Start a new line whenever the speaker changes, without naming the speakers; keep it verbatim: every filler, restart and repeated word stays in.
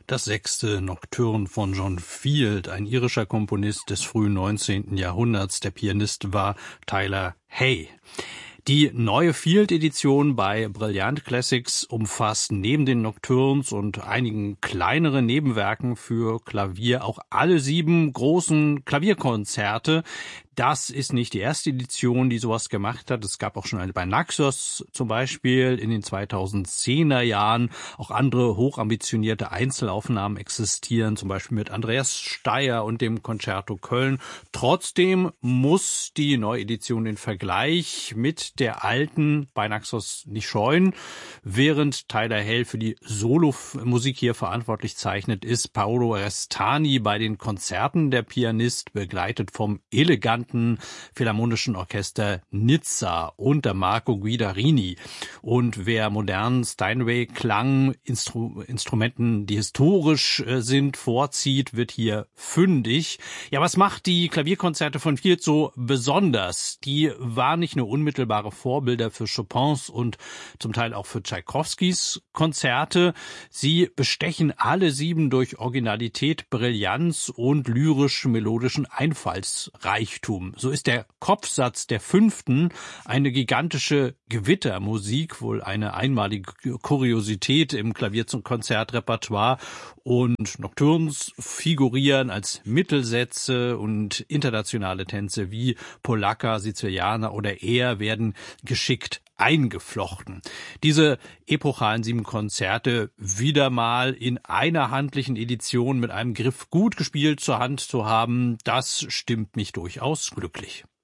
Das sechste Nocturne von John Field, ein irischer Komponist des frühen neunzehnten Jahrhunderts. Der Pianist war Tyler Hay. Die neue Field-Edition bei Brilliant Classics umfasst neben den Nocturnes und einigen kleineren Nebenwerken für Klavier auch alle sieben großen Klavierkonzerte. Das ist nicht die erste Edition, die sowas gemacht hat. Es gab auch schon eine bei Naxos zum Beispiel in den zweitausendzehner Jahren. Auch andere hochambitionierte Einzelaufnahmen existieren, zum Beispiel mit Andreas Steyer und dem Concerto Köln. Trotzdem muss die neue Edition den Vergleich mit der alten bei Naxos nicht scheuen. Während Tyler Hale für die Solomusik hier verantwortlich zeichnet, ist Paolo Restani bei den Konzerten der Pianist, begleitet vom eleganten Philharmonischen Orchester Nizza unter Marco Guidarini. Und wer modernen Steinway-Klang, Instru- Instrumenten, die historisch äh, sind, vorzieht, wird hier fündig. Ja, was macht die Klavierkonzerte von Field so besonders? Die waren nicht nur unmittelbare Vorbilder für Chopins und zum Teil auch für Tschaikowskis Konzerte. Sie bestechen alle sieben durch Originalität, Brillanz und lyrisch-melodischen Einfallsreichtum. So ist der Kopfsatz der fünften eine gigantische Gewittermusik, wohl eine einmalige Kuriosität im Klavier- zum Konzertrepertoire, und Nocturnes figurieren als Mittelsätze und internationale Tänze wie Polacca, Sizilianer oder Air werden geschickt eingeflochten. Diese epochalen sieben Konzerte wieder mal in einer handlichen Edition mit einem Griff gut gespielt zur Hand zu haben, das stimmt mich durchaus glücklich.